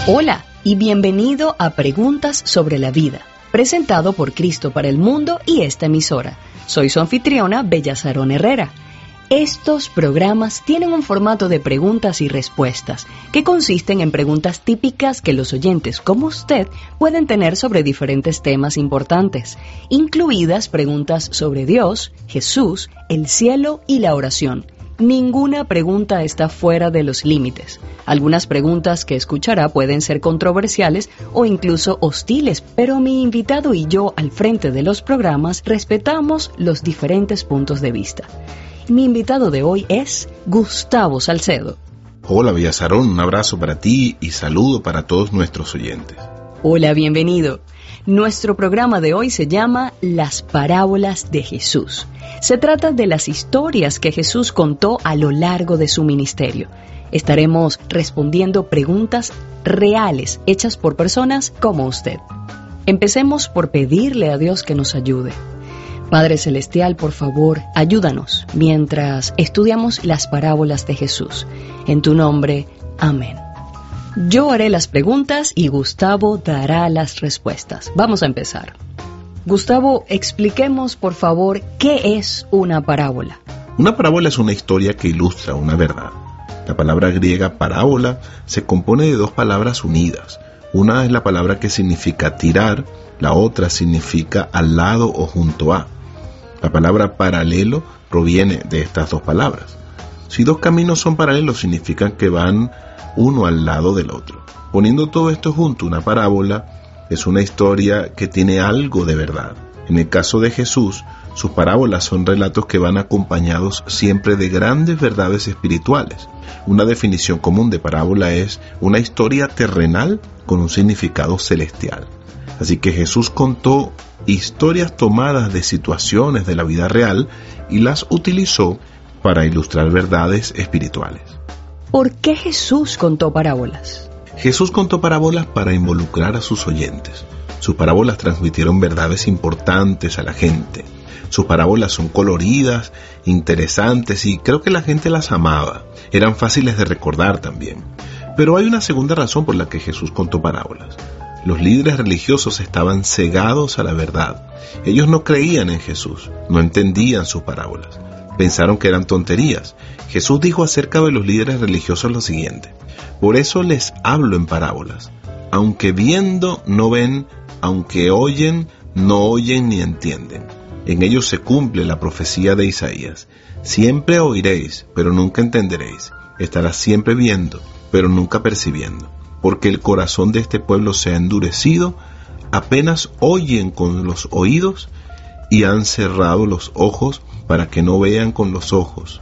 Hola y bienvenido a Preguntas sobre la Vida, presentado por Cristo para el Mundo y esta emisora. Soy su anfitriona, Bella Sarón Herrera. Estos programas tienen un formato de preguntas y respuestas, que consisten en preguntas típicas que los oyentes como usted pueden tener sobre diferentes temas importantes, incluidas preguntas sobre Dios, Jesús, el cielo y la oración. Ninguna pregunta está fuera de los límites. Algunas preguntas que escuchará pueden ser controversiales o incluso hostiles, pero mi invitado y yo al frente de los programas respetamos los diferentes puntos de vista. Mi invitado de hoy es Gustavo Salcedo. Hola Bella Sarón, un abrazo para ti y saludo para todos nuestros oyentes. Hola, bienvenido. Nuestro programa de hoy se llama Las Parábolas de Jesús. Se trata de las historias que Jesús contó a lo largo de su ministerio. Estaremos respondiendo preguntas reales hechas por personas como usted. Empecemos por pedirle a Dios que nos ayude. Padre Celestial, por favor, ayúdanos mientras estudiamos las parábolas de Jesús. En tu nombre, amén. Yo haré las preguntas y Gustavo dará las respuestas. Vamos a empezar. Gustavo, expliquemos, por favor, ¿qué es una parábola? Una parábola es una historia que ilustra una verdad. La palabra griega parábola se compone de dos palabras unidas. Una es la palabra que significa tirar, la otra significa al lado o junto a. La palabra paralelo proviene de estas dos palabras. Si dos caminos son paralelos, significan que van uno al lado del otro. Poniendo todo esto junto, una parábola es una historia que tiene algo de verdad. En el caso de Jesús, sus parábolas son relatos que van acompañados siempre de grandes verdades espirituales. Una definición común de parábola es una historia terrenal con un significado celestial. Así que Jesús contó historias tomadas de situaciones de la vida real y las utilizó para ilustrar verdades espirituales. ¿Por qué Jesús contó parábolas? Jesús contó parábolas para involucrar a sus oyentes. Sus parábolas transmitieron verdades importantes a la gente. Sus parábolas son coloridas, interesantes y creo que la gente las amaba. Eran fáciles de recordar también. Pero hay una segunda razón por la que Jesús contó parábolas. Los líderes religiosos estaban cegados a la verdad. Ellos no creían en Jesús, no entendían sus parábolas. Pensaron que eran tonterías. Jesús dijo acerca de los líderes religiosos lo siguiente: por eso les hablo en parábolas. Aunque viendo no ven, aunque oyen no oyen ni entienden. En ellos se cumple la profecía de Isaías. Siempre oiréis, pero nunca entenderéis. Estarás siempre viendo, pero nunca percibiendo. Porque el corazón de este pueblo se ha endurecido, apenas oyen con los oídos y han cerrado los ojos para que no vean con los ojos,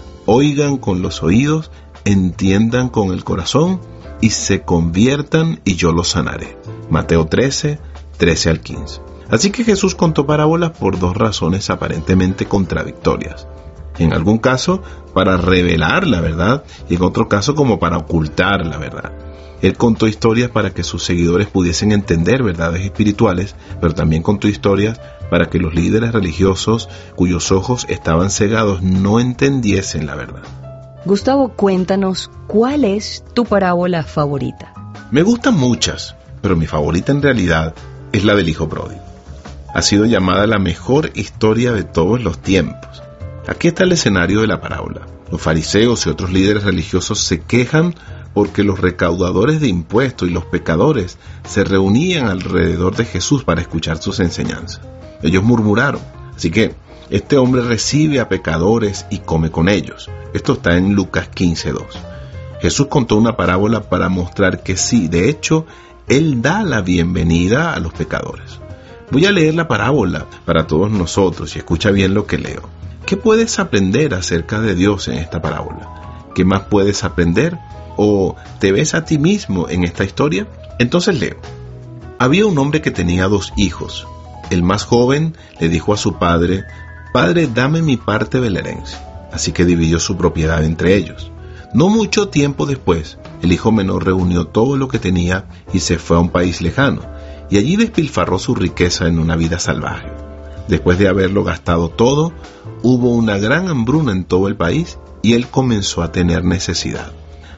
oigan con los oídos, entiendan con el corazón y se conviertan y yo los sanaré. Mateo 13, 13 al 15. Así que Jesús contó parábolas por dos razones aparentemente contradictorias. En algún caso para revelar la verdad y en otro caso como para ocultar la verdad. Él contó historias para que sus seguidores pudiesen entender verdades espirituales, pero también contó historias para que los líderes religiosos cuyos ojos estaban cegados no entendiesen la verdad. Gustavo, cuéntanos, ¿cuál es tu parábola favorita? Me gustan muchas, pero mi favorita en realidad es la del hijo pródigo. Ha sido llamada la mejor historia de todos los tiempos. Aquí está el escenario de la parábola. Los fariseos y otros líderes religiosos se quejan porque los recaudadores de impuestos y los pecadores se reunían alrededor de Jesús para escuchar sus enseñanzas. Ellos murmuraron, así que este hombre recibe a pecadores y come con ellos. Esto está en Lucas 15:2. Jesús contó una parábola para mostrar que sí, de hecho, Él da la bienvenida a los pecadores. Voy a leer la parábola para todos nosotros y escucha bien lo que leo. ¿Qué puedes aprender acerca de Dios en esta parábola? ¿Qué más puedes aprender? ¿O te ves a ti mismo en esta historia? Entonces leo. Había un hombre que tenía 2 hijos. El más joven le dijo a su padre: «Padre, dame mi parte de la herencia». Así que dividió su propiedad entre ellos. No mucho tiempo después, el hijo menor reunió todo lo que tenía y se fue a un país lejano, y allí despilfarró su riqueza en una vida salvaje. Después de haberlo gastado todo, hubo una gran hambruna en todo el país y él comenzó a tener necesidad.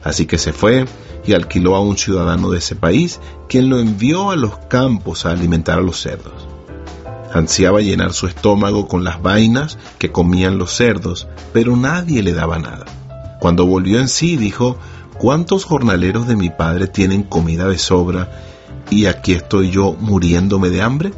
Así que se fue y alquiló a un ciudadano de ese país, quien lo envió a los campos a alimentar a los cerdos. Ansiaba llenar su estómago con las vainas que comían los cerdos, pero nadie le daba nada. Cuando volvió en sí, dijo: ¿cuántos jornaleros de mi padre tienen comida de sobra y aquí estoy yo muriéndome de hambre?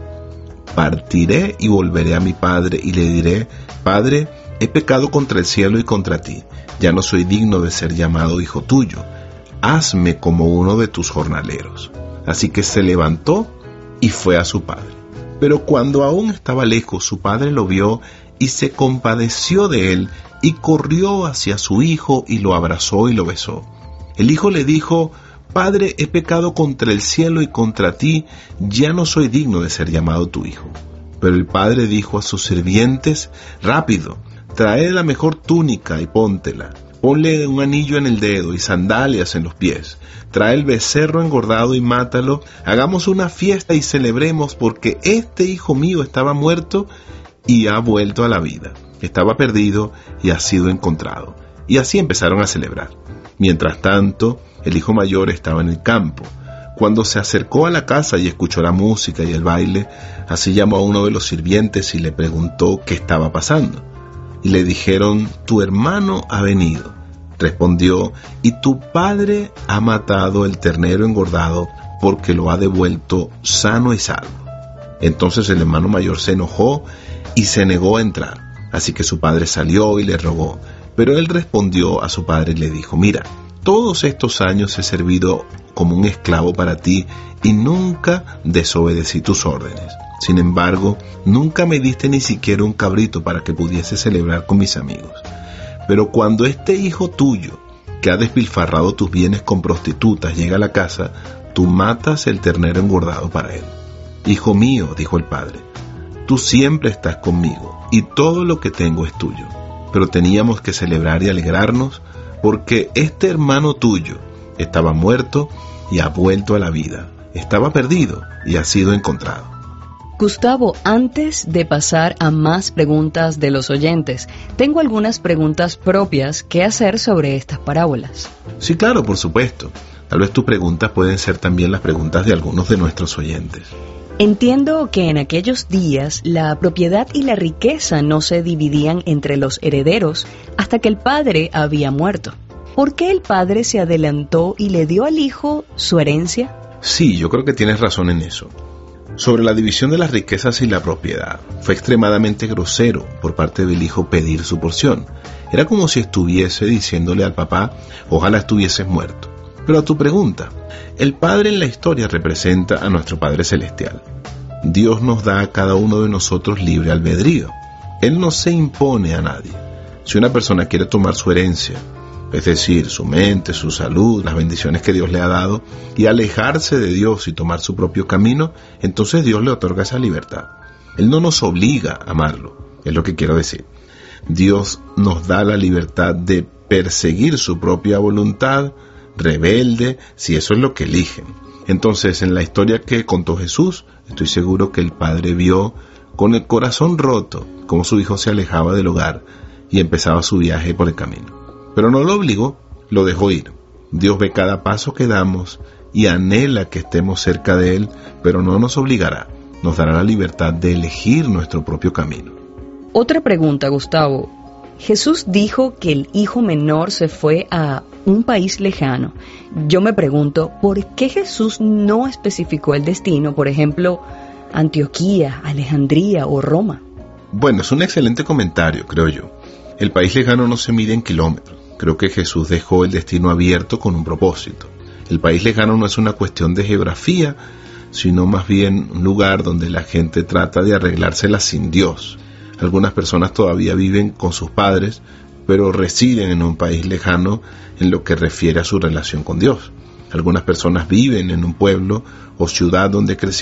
Partiré y volveré a mi padre y le diré: Padre, he pecado contra el cielo y contra ti. Ya no soy digno de ser llamado hijo tuyo. Hazme como uno de tus jornaleros. Así que se levantó y fue a su padre. Pero cuando aún estaba lejos, su padre lo vio y se compadeció de él y corrió hacia su hijo y lo abrazó y lo besó. El hijo le dijo: Padre, he pecado contra el cielo y contra ti, ya no soy digno de ser llamado tu hijo. Pero el padre dijo a sus sirvientes: Rápido, traed la mejor túnica y póntela. Ponle un anillo en el dedo y sandalias en los pies. Trae el becerro engordado y mátalo. Hagamos una fiesta y celebremos, porque este hijo mío estaba muerto y ha vuelto a la vida. Estaba perdido y ha sido encontrado. Y así empezaron a celebrar. Mientras tanto, el hijo mayor estaba en el campo. Cuando se acercó a la casa y escuchó la música y el baile, así llamó a uno de los sirvientes y le preguntó qué estaba pasando. Y le dijeron: tu hermano ha venido. Respondió: y tu padre ha matado el ternero engordado porque lo ha devuelto sano y salvo. Entonces el hermano mayor se enojó y se negó a entrar. Así que su padre salió y le rogó. Pero él respondió a su padre y le dijo: mira, todos estos años he servido como un esclavo para ti y nunca desobedecí tus órdenes. Sin embargo, nunca me diste ni siquiera un cabrito para que pudiese celebrar con mis amigos. Pero cuando este hijo tuyo, que ha despilfarrado tus bienes con prostitutas, llega a la casa, tú matas el ternero engordado para él. Hijo mío, dijo el padre, tú siempre estás conmigo y todo lo que tengo es tuyo. Pero teníamos que celebrar y alegrarnos porque este hermano tuyo estaba muerto y ha vuelto a la vida. Estaba perdido y ha sido encontrado. Gustavo, antes de pasar a más preguntas de los oyentes, tengo algunas preguntas propias que hacer sobre estas parábolas. Sí, claro, por supuesto. Tal vez tus preguntas pueden ser también las preguntas de algunos de nuestros oyentes. Entiendo que en aquellos días la propiedad y la riqueza no se dividían entre los herederos hasta que el padre había muerto. ¿Por qué el padre se adelantó y le dio al hijo su herencia? Sí, yo creo que tienes razón en eso. Sobre la división de las riquezas y la propiedad, fue extremadamente grosero por parte del hijo pedir su porción. Era como si estuviese diciéndole al papá: ojalá estuvieses muerto. Pero a tu pregunta, el Padre en la historia representa a nuestro Padre Celestial. Dios nos da a cada uno de nosotros libre albedrío. Él no se impone a nadie. Si una persona quiere tomar su herencia, es decir, su mente, su salud, las bendiciones que Dios le ha dado, y alejarse de Dios y tomar su propio camino, entonces Dios le otorga esa libertad. Él no nos obliga a amarlo, es lo que quiero decir. Dios nos da la libertad de perseguir su propia voluntad, rebelde, si eso es lo que eligen. Entonces, en la historia que contó Jesús, estoy seguro que el padre vio con el corazón roto cómo su hijo se alejaba del hogar y empezaba su viaje por el camino. Pero no lo obligó, lo dejó ir. Dios ve cada paso que damos y anhela que estemos cerca de Él, pero no nos obligará. Nos dará la libertad de elegir nuestro propio camino. Otra pregunta, Gustavo. Jesús dijo que el hijo menor se fue a un país lejano. Yo me pregunto, ¿por qué Jesús no especificó el destino? Por ejemplo, Antioquía, Alejandría o Roma. Bueno, es un excelente comentario, creo yo. El país lejano no se mide en kilómetros. Creo que Jesús dejó el destino abierto con un propósito. El país lejano no es una cuestión de geografía, sino más bien un lugar donde la gente trata de arreglársela sin Dios. Algunas personas todavía viven con sus padres, pero residen en un país lejano en lo que refiere a su relación con Dios. Algunas personas viven en un pueblo o ciudad donde crecieron